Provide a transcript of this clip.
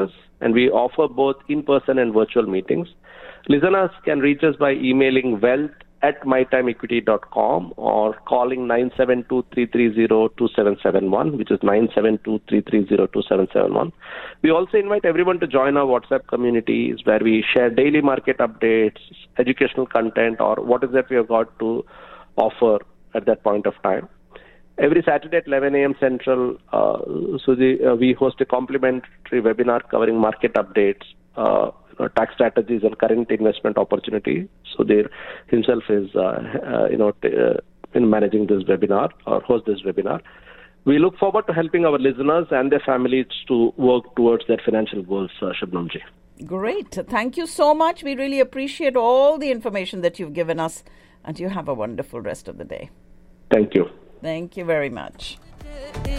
basis, and we offer both in-person and virtual meetings. Listeners can reach us by emailing wealth@mytimeequity.com or calling 972-330-2771, which is 972-330-2771. We also invite everyone to join our WhatsApp communities where we share daily market updates, educational content, or what is that we have got to offer at that point of time. Every Saturday at 11 a.m. Central, we host a complimentary webinar covering market updates, tax strategies, and current investment opportunity. Sudhir himself is, in managing this webinar or host this webinar. We look forward to helping our listeners and their families to work towards their financial goals, Shubnamji. Great. Thank you so much. We really appreciate all the information that you've given us, and you have a wonderful rest of the day. Thank you. Thank you very much.